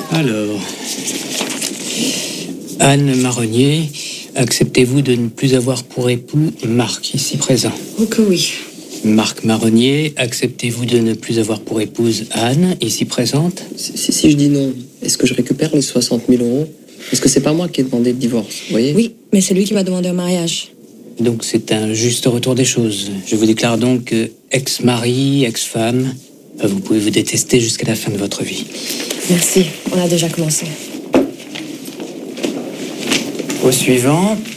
Alors, Anne Marronnier, acceptez-vous de ne plus avoir pour époux Marc, ici présent? Oh que oui. Marc Marronnier, acceptez-vous de ne plus avoir pour épouse Anne, ici présente? Si je dis non, est-ce que je récupère les 60 000 euros? Parce que c'est pas moi qui ai demandé le divorce, vous voyez? Oui, mais c'est lui qui m'a demandé un mariage. Donc c'est un juste retour des choses. Je vous déclare donc que ex-mari, ex-femme, vous pouvez vous détester jusqu'à la fin de votre vie. Merci, on a déjà commencé. Au suivant,